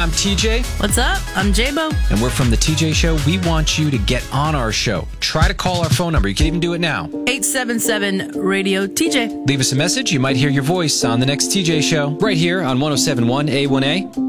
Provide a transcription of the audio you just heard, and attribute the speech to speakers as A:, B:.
A: I'm TJ.
B: What's up? I'm J-Bo.
A: And we're from The TJ Show. We want you to get on our show. Try to call our phone number. You can even do it now.
B: 877-RADIO-TJ.
A: Leave us a message. You might hear your voice on the next TJ Show right here on 107.1 A1A.